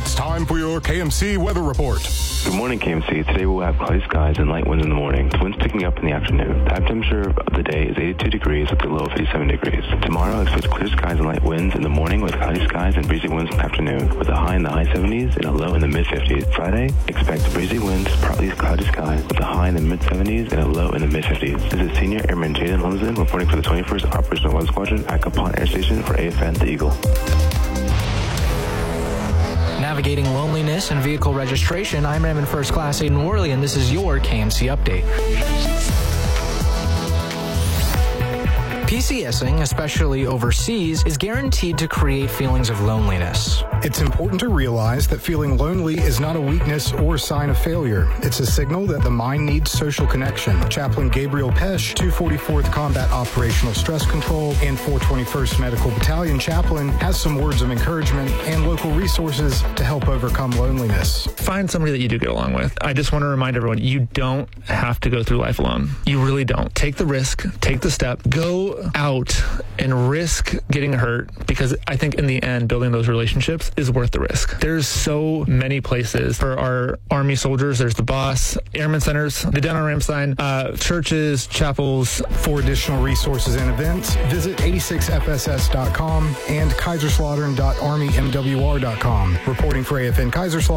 It's time for your KMC weather report. Good morning, KMC. Today we'll have cloudy skies and light winds in the morning. The winds picking up in the afternoon. The high temperature of the day is 82 degrees with a low of 57 degrees. Tomorrow, expect clear skies and light winds in the morning with cloudy skies and breezy winds in the afternoon with a high in the high 70s and a low in the mid-50s. Friday, expect breezy winds, partly cloudy skies with a high in the mid-70s and a low in the mid-50s. This is Senior Airman Jaden Lumsden reporting for the 21st Operational Weather Squadron at Capon Air Station for AFN The Eagle. Navigating loneliness and vehicle registration, I'm Raymond First Class Aiden Worley, and this is your KMC Update. PCSing, especially overseas, is guaranteed to create feelings of loneliness. It's important to realize that feeling lonely is not a weakness or sign of failure. It's a signal that the mind needs social connection. Chaplain Gabriel Pesch, 244th Combat Operational Stress Control and 421st Medical Battalion Chaplain, has some words of encouragement and local resources to help overcome loneliness. Find somebody that you do get along with. I just want to remind everyone, you don't have to go through life alone. You really don't. Take the risk, take the step, go out and risk getting hurt, because I think in the end, building those relationships is worth the risk. There's so many places for our Army soldiers. There's the BOSS, Airman Centers, the Den on Ramstein, churches, chapels. For additional resources and events, visit 86fss.com and kaiserslautern.armymwr.com. Reporting for AFN Kaiserslautern.